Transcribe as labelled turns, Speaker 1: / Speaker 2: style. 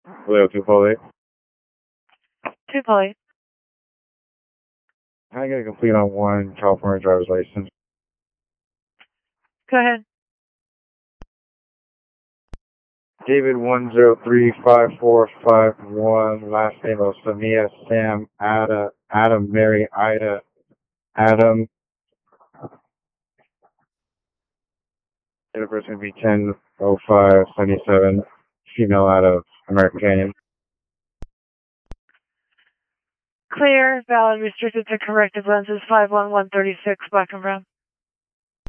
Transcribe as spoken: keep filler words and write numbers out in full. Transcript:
Speaker 1: Leo two Polly.
Speaker 2: two Polly.
Speaker 1: Can I get a complete on one California driver's license?
Speaker 2: Go ahead.
Speaker 1: David one zero three five four five one. Last name of Samia, Sam, Ada, Adam, Mary, Ida, Adam. The person would be ten oh five seventy-seven. Female out of American Canyon.
Speaker 2: Clear, valid, restricted to corrective lenses, five one one thirty-six, black and brown.